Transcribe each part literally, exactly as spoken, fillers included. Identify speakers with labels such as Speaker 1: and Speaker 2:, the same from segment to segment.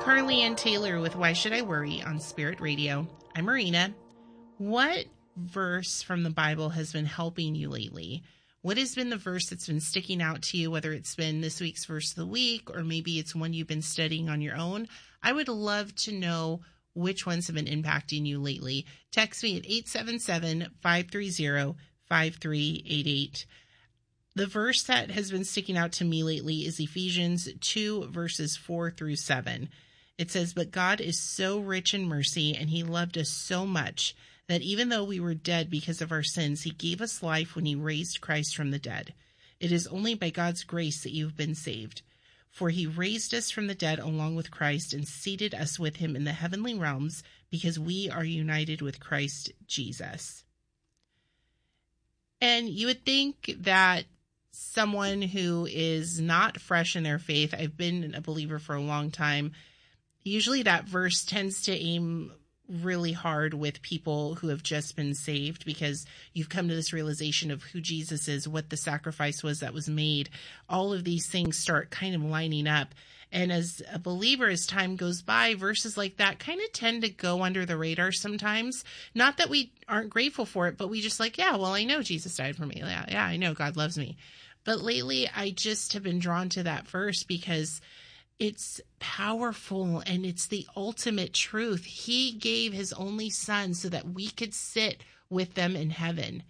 Speaker 1: Carly Ann Taylor with Why Should I Worry on Spirit Radio. I'm Marina. What verse from the Bible has been helping you lately? What has been the verse that's been sticking out to you, whether it's been this week's verse of the week or maybe it's one you've been studying on your own? I would love to know which ones have been impacting you lately. Text me at eight seven seven, five three zero, five three eight eight. The verse that has been sticking out to me lately is Ephesians two, verses four through seven. It says, "But God is so rich in mercy, and he loved us so much that even though we were dead because of our sins, he gave us life when he raised Christ from the dead. It is only by God's grace that you've been saved. For he raised us from the dead along with Christ and seated us with him in the heavenly realms because we are united with Christ Jesus." And you would think that someone who is not fresh in their faith, I've been a believer for a long time, usually that verse tends to aim really hard with people who have just been saved because you've come to this realization of who Jesus is, what the sacrifice was that was made. All of these things start kind of lining up. And as a believer, as time goes by, verses like that kind of tend to go under the radar sometimes. Not that we aren't grateful for it, but we just like, yeah, well, I know Jesus died for me. Yeah, yeah, I know God loves me. But lately, I just have been drawn to that verse because it's powerful and it's the ultimate truth. He gave his only son so that we could sit with them in heaven.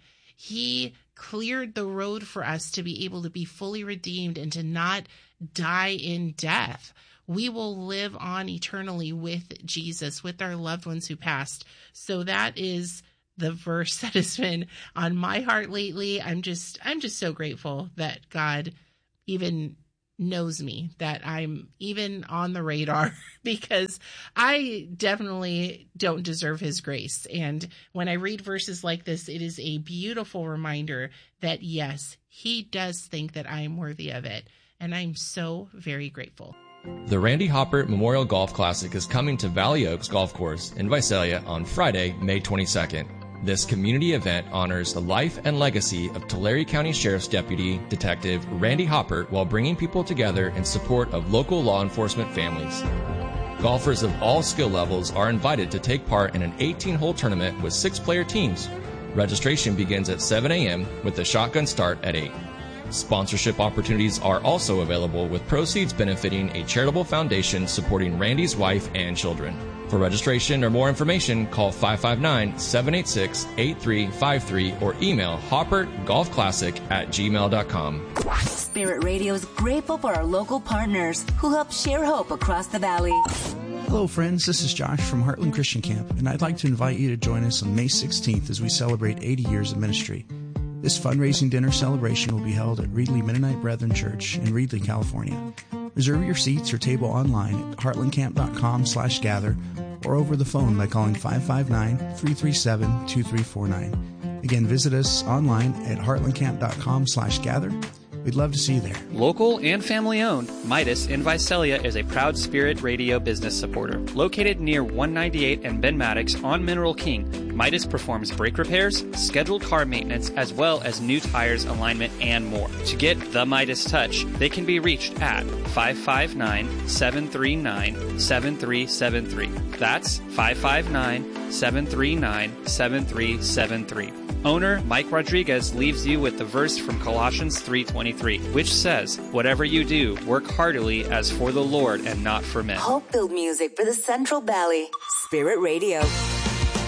Speaker 1: He cleared the road for us to be able to be fully redeemed and to not die in death. We will live on eternally with Jesus, with our loved ones who passed. So that is the verse that has been on my heart lately. I'm just, I'm just so grateful that God even knows me, that I'm even on the radar because I definitely don't deserve his grace. And when I read verses like this, it is a beautiful reminder that yes, he does think that I am worthy of it. And I'm so very grateful.
Speaker 2: The Randy Hopper Memorial Golf Classic is coming to Valley Oaks Golf Course in Visalia on Friday, May twenty-second. This community event honors the life and legacy of Tulare County Sheriff's Deputy Detective Randy Hopper while bringing people together in support of local law enforcement families. Golfers of all skill levels are invited to take part in an eighteen-hole tournament with six-player teams. Registration begins at seven a.m. with the shotgun start at eight. Sponsorship opportunities are also available with proceeds benefiting a charitable foundation supporting Randy's wife and children. For registration or more information, call five five nine, seven eight six, eight three five three or email hopper golf classic at gmail dot com.
Speaker 3: Spirit Radio is grateful for our local partners who help share hope across the valley.
Speaker 4: Hello, friends. This is Josh from Heartland Christian Camp, and I'd like to invite you to join us on May sixteenth as we celebrate eighty years of ministry. This fundraising dinner celebration will be held at Reedley Mennonite Brethren Church in Reedley, California. Reserve your seats or table online at heartlandcamp.com slash gather or over the phone by calling five five nine, three three seven, two three four nine. Again, visit us online at heartlandcamp.com slash gather. We'd love to see you there.
Speaker 5: Local and family-owned, Midas in Visalia is a proud Spirit Radio business supporter. Located near one ninety-eight and Ben Maddox on Mineral King, Midas performs brake repairs, scheduled car maintenance, as well as new tires, alignment, and more. To get the Midas touch, they can be reached at five five nine, seven three nine, seven three seven three. That's five five nine, seven three nine, seven three seven three. Owner Mike Rodriguez leaves you with the verse from Colossians three twenty-three, which says, "Whatever you do, work heartily as for the Lord and not for men."
Speaker 3: Hope-filled music for the Central Valley. Spirit Radio.